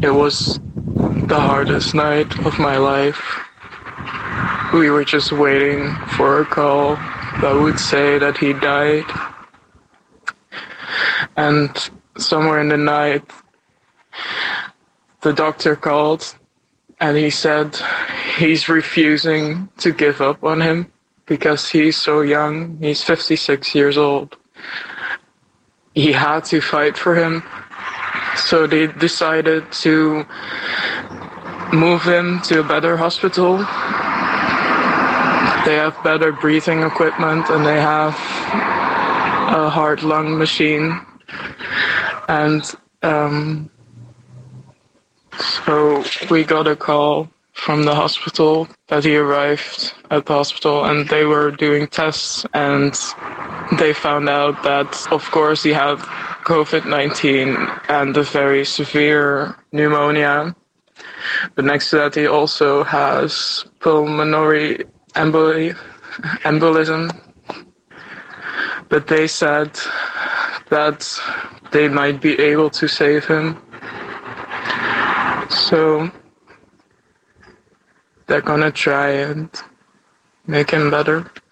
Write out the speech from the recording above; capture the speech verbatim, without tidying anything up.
It was the hardest night of my life. We were just waiting for a call that would say that he died. And somewhere in the night, the doctor called and he said he's refusing to give up on him because he's so young. He's fifty-six years old. He had to fight for him. So they decided to move him to a better hospital. They have better breathing equipment and they have a heart-lung machine. And um, so we got a call from the hospital that he arrived at the hospital and they were doing tests and they found out that, of course, he had covid nineteen and a very severe pneumonia. But next to that, he also has pulmonary emboli- embolism. But they said that they might be able to save him. So they're gonna try and make him better.